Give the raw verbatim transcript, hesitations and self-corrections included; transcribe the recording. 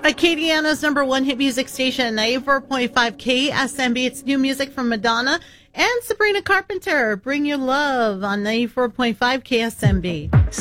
Acadiana's number one hit music station, ninety-four point five K S M B. It's new music from Madonna and Sabrina Carpenter. Bring Your Love on ninety-four point five K S M B.